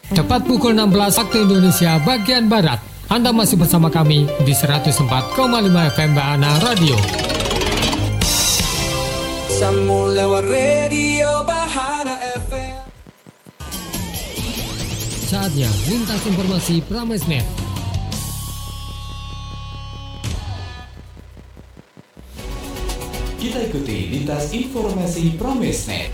Tepat pukul 16 waktu Indonesia bagian Barat. Anda masih bersama kami di 104,5 FM Bahana Radio. Lewat radio Bahana FM. Saatnya lintas informasi Pramesnet. Kita ikuti lintas informasi Pramesnet.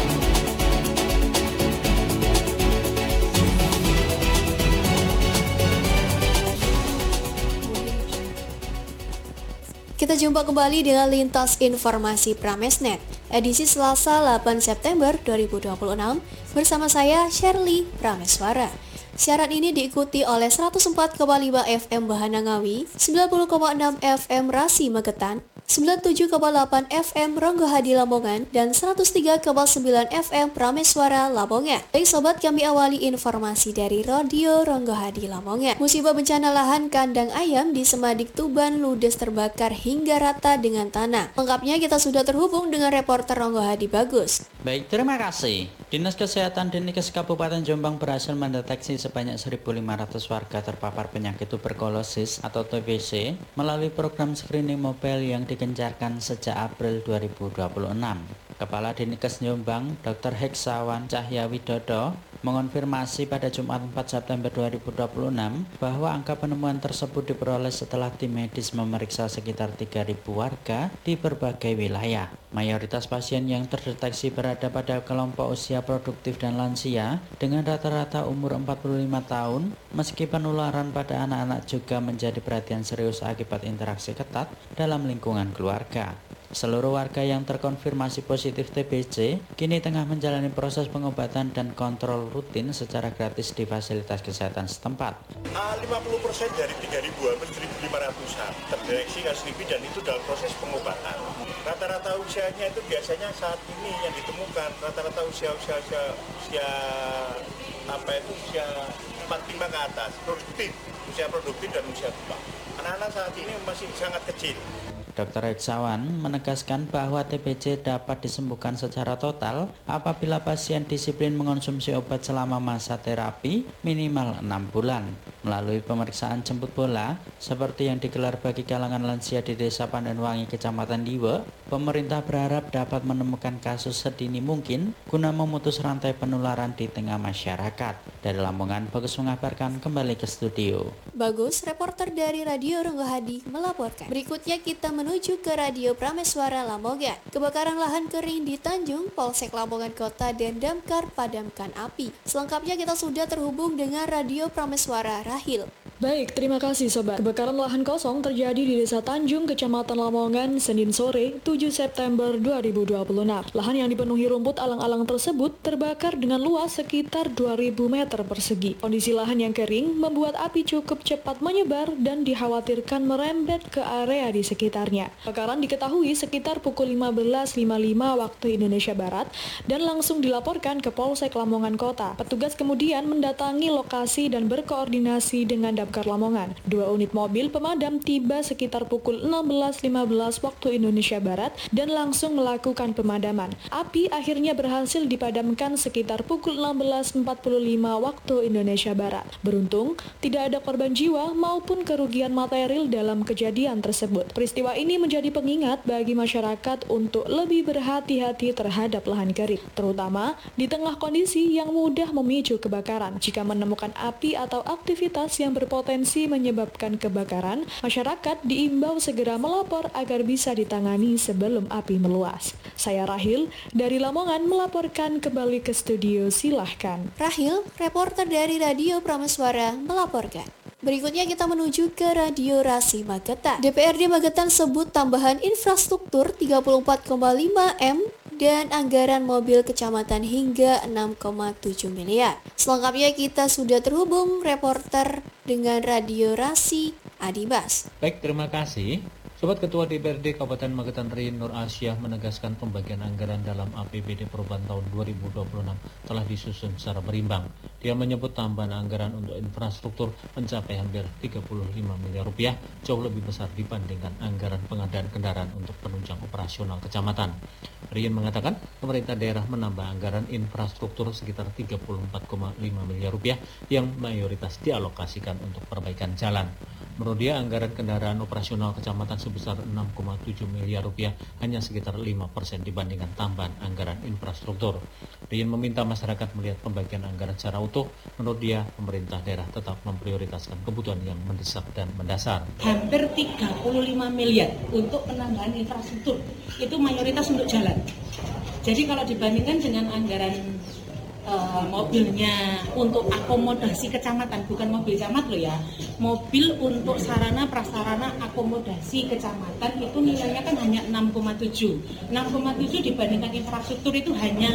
Kita jumpa kembali dengan lintas informasi Pramesnet, edisi Selasa 8 September 2026 bersama saya Shirley Prameswara. Siaran ini diikuti oleh 104,5 FM Bahana Ngawi, 90,6 FM Rasi Magetan, 97,8 FM Ronggohadi Lamongan, dan 103,9 FM Prameswara Lamongan. Baik sobat, kami awali informasi dari Radio Ronggohadi Lamongan. Musibah bencana lahan kandang ayam di Semadik Tuban ludes terbakar hingga rata dengan tanah. Lengkapnya kita sudah terhubung dengan reporter Ronggohadi Bagus. Baik, terima kasih. Dinas Kesehatan Dinkes Kabupaten Jombang berhasil mendeteksi sebanyak 1.500 warga terpapar penyakit tuberkulosis atau TBC melalui program screening mobile yang digencarkan sejak April 2026. Kepala Dinkes Jombang, Dr. Heksawan Cahya Widodo, mengonfirmasi pada Jumat 4 September 2026 bahwa angka penemuan tersebut diperoleh setelah tim medis memeriksa sekitar 3.000 warga di berbagai wilayah. Mayoritas pasien yang terdeteksi berada pada kelompok usia produktif dan lansia dengan rata-rata umur 45 tahun, meski penularan pada anak-anak juga menjadi perhatian serius akibat interaksi ketat dalam lingkungan keluarga. Seluruh warga yang terkonfirmasi positif TBC kini tengah menjalani proses pengobatan dan kontrol rutin secara gratis di fasilitas kesehatan setempat. 50% dari 3.000 hampir 1.500-an terdeteksi kasus TB dan itu dalam proses pengobatan. Rata-rata usianya itu biasanya saat ini yang ditemukan rata-rata usia 45 ke atas, usia produktif dan usia tua. Anak-anak saat ini masih sangat kecil. Dr. Heksawan menegaskan bahwa TBC dapat disembuhkan secara total apabila pasien disiplin mengonsumsi obat selama masa terapi minimal 6 bulan. Melalui pemeriksaan jemput bola, seperti yang digelar bagi kalangan lansia di Desa Pandanwangi, Kecamatan Diwe, pemerintah berharap dapat menemukan kasus sedini mungkin guna memutus rantai penularan di tengah masyarakat. Dari Lamongan, Bagus mengabarkan, kembali ke studio. Bagus, reporter dari Radio Ronggohadi melaporkan. Berikutnya kita menuju ke Radio Prameswara Lamongan. Kebakaran lahan kering di Tanjung, Polsek Lamongan Kota dan Damkar padamkan api. Selengkapnya kita sudah terhubung dengan Radio Prameswara Rahil. Baik, terima kasih Sobat. Kebakaran lahan kosong terjadi di Desa Tanjung, Kecamatan Lamongan, Senin sore, 7 September 2026. Lahan yang dipenuhi rumput alang-alang tersebut terbakar dengan luas sekitar 2.000 meter persegi. Kondisi lahan yang kering membuat api cukup cepat menyebar dan dikhawatirkan merembet ke area di sekitarnya. Kebakaran diketahui sekitar pukul 15.55 waktu Indonesia Barat dan langsung dilaporkan ke Polsek Lamongan Kota. Petugas kemudian mendatangi lokasi dan berkoordinasi dengan Damkar Lamongan. 2 unit mobil pemadam tiba sekitar pukul 16.15 waktu Indonesia Barat dan langsung melakukan pemadaman. Api akhirnya berhasil dipadamkan sekitar pukul 16.45 waktu Indonesia Barat. Beruntung, tidak ada korban jiwa maupun kerugian material dalam kejadian tersebut. Peristiwa ini menjadi pengingat bagi masyarakat untuk lebih berhati-hati terhadap lahan kering, terutama di tengah kondisi yang mudah memicu kebakaran. Jika menemukan api atau aktivitas yang berpotensi menyebabkan kebakaran, masyarakat diimbau segera melapor agar bisa ditangani sebelum api meluas. Saya Rahil dari Lamongan melaporkan kembali ke studio, silahkan. Rahil, reporter dari Radio Prameswara melaporkan. Berikutnya kita menuju ke Radio Rasi Magetan. DPRD Magetan sebut tambahan infrastruktur 34,5 M dan anggaran mobil kecamatan hingga 6,7 miliar. Selengkapnya kita sudah terhubung reporter dengan Radio Rasi Adibas. Baik, terima kasih. Sobat, Ketua DPRD Kabupaten Magetan Rin Nur Asyah menegaskan pembagian anggaran dalam APBD perubahan tahun 2026 telah disusun secara berimbang. Dia menyebut tambahan anggaran untuk infrastruktur mencapai hampir 35 miliar rupiah, jauh lebih besar dibandingkan anggaran pengadaan kendaraan untuk penunjang operasional kecamatan. Rian mengatakan pemerintah daerah menambah anggaran infrastruktur sekitar 34,5 miliar rupiah yang mayoritas dialokasikan untuk perbaikan jalan. Menurut dia, anggaran kendaraan operasional kecamatan sebesar 6,7 miliar rupiah hanya sekitar 5% dibandingkan tambahan anggaran infrastruktur. Rian meminta masyarakat melihat pembagian anggaran secara utuh. Menurut dia, pemerintah daerah tetap memprioritaskan kebutuhan yang mendesak dan mendasar. Hampir 35 miliar untuk penambahan infrastruktur, itu mayoritas untuk jalan. Jadi kalau dibandingkan dengan anggaran mobilnya untuk akomodasi kecamatan, bukan mobil camat loh ya, mobil untuk sarana prasarana akomodasi kecamatan itu nilainya kan hanya 6,7 dibandingkan infrastruktur itu hanya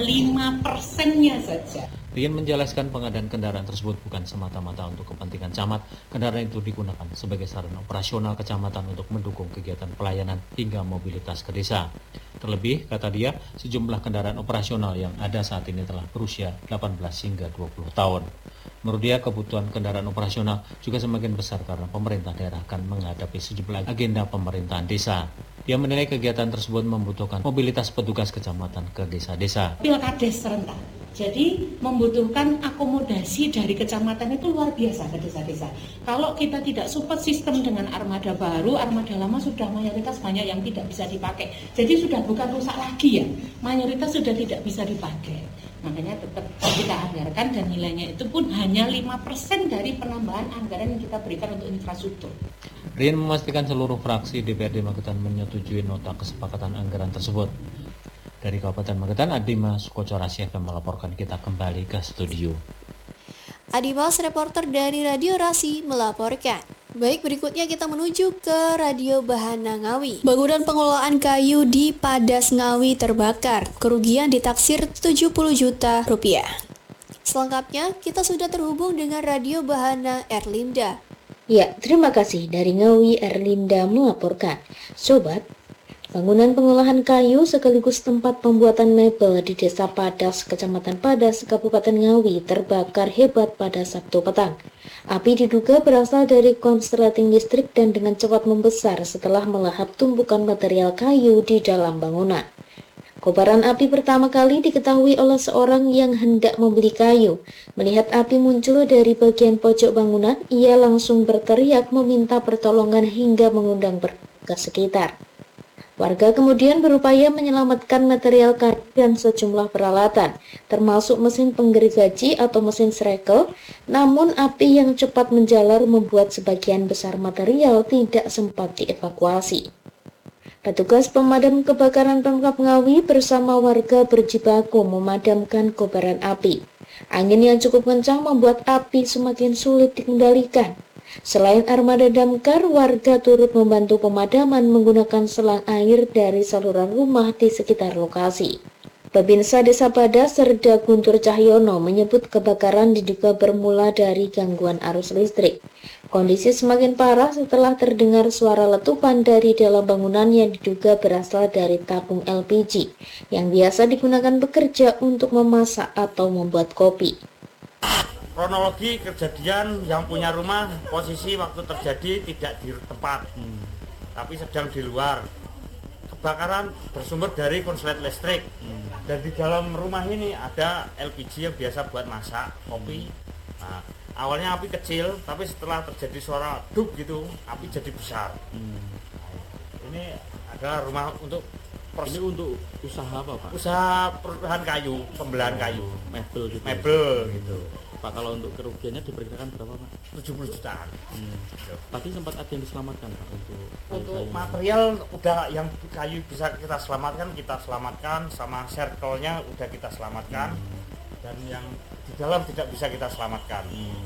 5%-nya saja. Rian menjelaskan pengadaan kendaraan tersebut bukan semata-mata untuk kepentingan camat. Kendaraan itu digunakan sebagai sarana operasional kecamatan untuk mendukung kegiatan pelayanan hingga mobilitas ke desa. Terlebih, kata dia, sejumlah kendaraan operasional yang ada saat ini telah berusia 18 hingga 20 tahun. Menurut dia, kebutuhan kendaraan operasional juga semakin besar karena pemerintah daerah akan menghadapi sejumlah agenda pemerintahan desa. Dia menilai kegiatan tersebut membutuhkan mobilitas petugas kecamatan ke desa-desa. Pilkades serentak. Jadi membutuhkan akomodasi dari kecamatan itu luar biasa ke desa-desa. Kalau kita tidak support sistem dengan armada baru, armada lama sudah mayoritas banyak yang tidak bisa dipakai. Jadi sudah bukan rusak lagi ya, mayoritas sudah tidak bisa dipakai. Makanya tetap kita anggarkan dan nilainya itu pun hanya 5% dari penambahan anggaran yang kita berikan untuk infrastruktur. Rian memastikan seluruh fraksi DPRD Magetan menyetujui nota kesepakatan anggaran tersebut. Dari Kabupaten Magetan, Adimas Kocorasi akan melaporkan. Kita kembali ke studio. Adimas, reporter dari Radio Rasi, melaporkan. Baik, berikutnya kita menuju ke Radio Bahana Ngawi. Bangunan pengelolaan kayu di Padas Ngawi terbakar. Kerugian ditaksir 70 juta rupiah. Selengkapnya, kita sudah terhubung dengan Radio Bahana Erlinda. Ya, terima kasih. Dari Ngawi, Erlinda melaporkan. Sobat, bangunan pengolahan kayu sekaligus tempat pembuatan mebel di Desa Padas, Kecamatan Padas, Kabupaten Ngawi terbakar hebat pada Sabtu petang. Api diduga berasal dari konsleting listrik dan dengan cepat membesar setelah melahap tumpukan material kayu di dalam bangunan. Kobaran api pertama kali diketahui oleh seorang yang hendak membeli kayu. Melihat api muncul dari bagian pojok bangunan, ia langsung berteriak meminta pertolongan hingga mengundang warga sekitar. Warga kemudian berupaya menyelamatkan material kayu dan sejumlah peralatan, termasuk mesin penggergaji atau mesin srekel, namun api yang cepat menjalar membuat sebagian besar material tidak sempat dievakuasi. Petugas pemadam kebakaran Pemkab Ngawi bersama warga berjibaku memadamkan kobaran api. Angin yang cukup kencang membuat api semakin sulit dikendalikan. Selain armada damkar, warga turut membantu pemadaman menggunakan selang air dari saluran rumah di sekitar lokasi. Babinsa Desa Padas Serda Guntur Cahyono menyebut kebakaran diduga bermula dari gangguan arus listrik. Kondisi semakin parah setelah terdengar suara letupan dari dalam bangunan yang diduga berasal dari tabung LPG yang biasa digunakan bekerja untuk memasak atau membuat kopi. Kronologi kejadian, yang punya rumah posisi waktu terjadi tidak di tempat, tapi sedang di luar. Kebakaran bersumber dari konslet listrik, dan di dalam rumah ini ada LPG yang biasa buat masak kopi. Nah, awalnya api kecil, tapi setelah terjadi suara duk gitu, api jadi besar. Ini adalah rumah untuk usaha apa, Pak? Usaha perusahaan kayu, pembelahan kayu, mebel gitu. Pak, kalau untuk kerugiannya diperkirakan berapa, Pak? 70 jutaan. Tapi sempat ada yang diselamatkan, Pak, untuk material udah yang kayu bisa kita selamatkan, sama circle-nya udah kita selamatkan, dan yang di dalam tidak bisa kita selamatkan.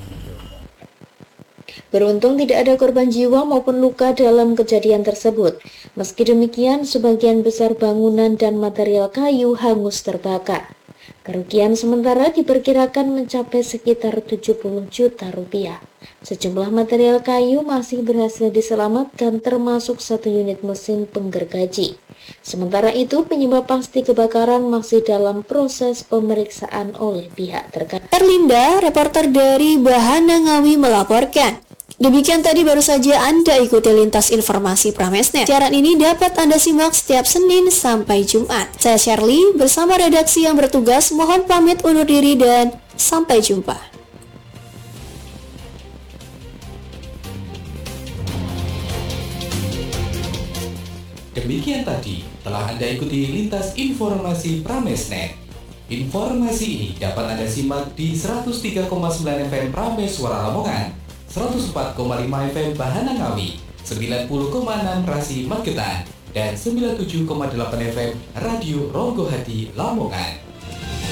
Beruntung tidak ada korban jiwa maupun luka dalam kejadian tersebut. Meski demikian, sebagian besar bangunan dan material kayu hangus terbakar. Kerugian sementara diperkirakan mencapai sekitar 70 juta rupiah. Sejumlah material kayu masih berhasil diselamatkan termasuk 1 unit mesin penggergaji. Sementara itu, penyebab pasti kebakaran masih dalam proses pemeriksaan oleh pihak terkait. Erlinda, reporter dari Bahana Ngawi melaporkan. Demikian tadi baru saja Anda ikuti lintas informasi Pramesnet. Siaran ini dapat Anda simak setiap Senin sampai Jumat. Saya Shirley bersama redaksi yang bertugas mohon pamit undur diri dan sampai jumpa. Demikian tadi telah Anda ikuti lintas informasi Pramesnet. Informasi ini dapat Anda simak di 103,9 FM Prames Suara Lamongan, 104,5 FM Bahana Ngawi, 90,6 Rasi Magetan, dan 97,8 FM Radio Ronggo Hati Lamongan.